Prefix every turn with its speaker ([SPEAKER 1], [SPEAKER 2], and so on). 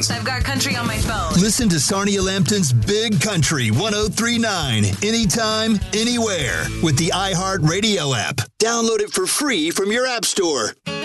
[SPEAKER 1] headphones.
[SPEAKER 2] I've got country on my phone.
[SPEAKER 3] Listen to Sarnia Lambton's Big Country 103.9 anytime, anywhere with the iHeartRadio app. Download it for free from your app store.